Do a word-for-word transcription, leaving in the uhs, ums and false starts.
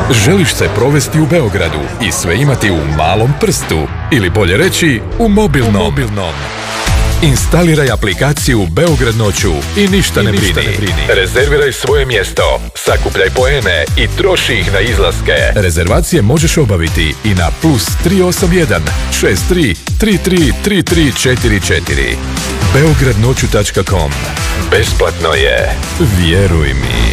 Želiš se provesti u Beogradu i sve imati u malom prstu, ili bolje reći, u mobilnom. U mobilnom. Instaliraj aplikaciju Beograd noću i ništa, I ne, ništa brini. ne brini. Rezerviraj svoje mjesto, sakupljaj poene i troši ih na izlaske. Rezervacije možeš obaviti i na plus tri osam jedan šest tri tri tri tri tri četiri četiri. beograd noću tačka com. Besplatno je. Vjeruj mi.